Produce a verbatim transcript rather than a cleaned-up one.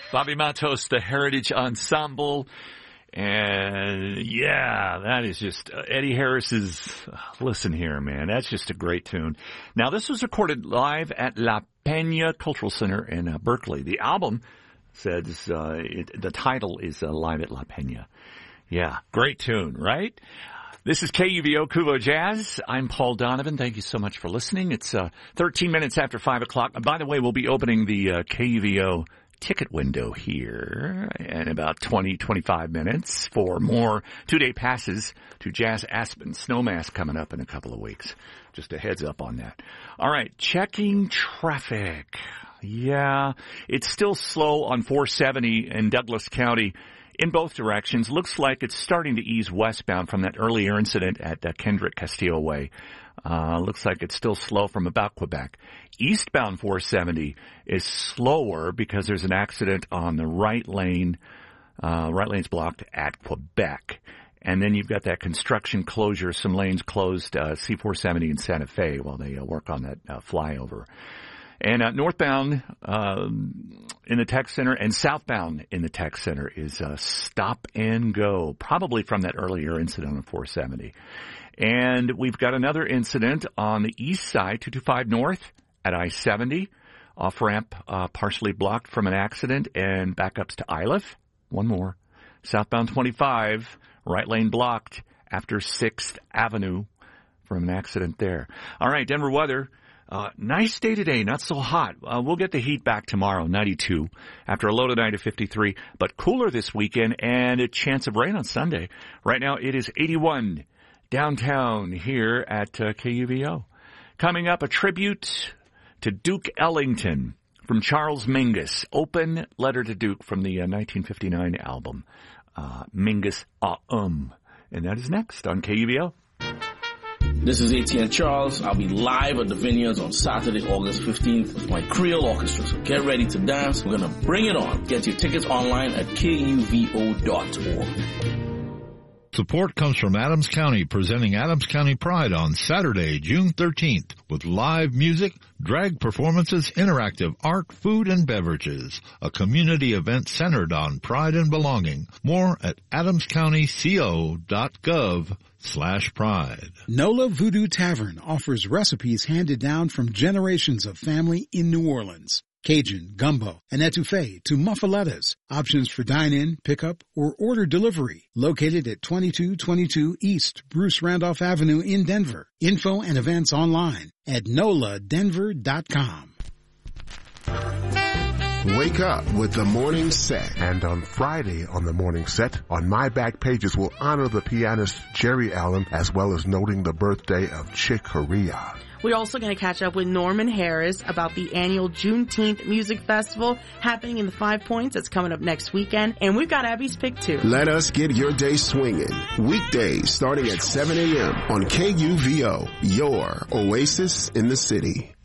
Bobby Matos, the Heritage Ensemble. And yeah, that is just uh, Eddie Harris's, uh, listen here, man, that's just a great tune. Now, this was recorded live at La Peña Cultural Center in uh, Berkeley. The album says, uh, it, the title is uh, Live at La Peña. Yeah, great tune, right? This is K U V O Kuvo Jazz. I'm Paul Donovan. Thank you so much for listening. It's uh, thirteen minutes after five o'clock. By the way, we'll be opening the uh, K U V O ticket window here in about twenty, twenty-five minutes for more two-day passes to Jazz Aspen Snowmass coming up in a couple of weeks. Just a heads up on that. All right, checking traffic. Yeah, it's still slow on four seventy in Douglas County in both directions. Looks like it's starting to ease westbound from that earlier incident at uh, Kendrick Castillo Way. Uh, looks like it's still slow from about Quebec. Eastbound four seventy is slower because there's an accident on the right lane. Uh, right lane's blocked at Quebec. And then you've got that construction closure, some lanes closed, uh, C four seventy in Santa Fe while they uh, work on that uh, flyover. And uh, northbound um, in the tech center and southbound in the tech center is uh, stop and go, probably from that earlier incident on four seventy. And we've got another incident on the east side, two twenty-five north at I seventy, off-ramp uh, partially blocked from an accident, and backups to Iliff. One more. Southbound twenty-five, right lane blocked after sixth Avenue from an accident there. All right, Denver weather. Uh, nice day today, not so hot. Uh, we'll get the heat back tomorrow, ninety-two, after a low tonight of fifty-three, but cooler this weekend and a chance of rain on Sunday. Right now it is eighty-one downtown here at uh, K U V O. Coming up, a tribute to Duke Ellington from Charles Mingus. Open letter to Duke from the uh, nineteen fifty-nine album, uh, Mingus Ah-Um. And that is next on K U V O. This is A T N Charles. I'll be live at the Vineyards on Saturday, August fifteenth with my Creole Orchestra. So get ready to dance. We're going to bring it on. Get your tickets online at K U V O dot org. Support comes from Adams County, presenting Adams County Pride on Saturday, June thirteenth, with live music, drag performances, interactive art, food, and beverages. A community event centered on pride and belonging. More at adams county co dot gov slash pride. Nola Voodoo Tavern offers recipes handed down from generations of family in New Orleans. Cajun, gumbo, and etouffee to muffalettas. Options for dine-in, pickup, or order delivery. Located at twenty-two twenty-two East Bruce Randolph Avenue in Denver. Info and events online at nola denver dot com. Wake up with the Morning Set. And on Friday on the Morning Set, on My Back Pages, we'll honor the pianist Jerry Allen as well as noting the birthday of Chick Corea. We're also going to catch up with Norman Harris about the annual Juneteenth Music Festival happening in the Five Points. That's coming up next weekend. And we've got Abby's pick, too. Let us get your day swinging. Weekdays starting at seven a.m. on K U V O, your oasis in the city.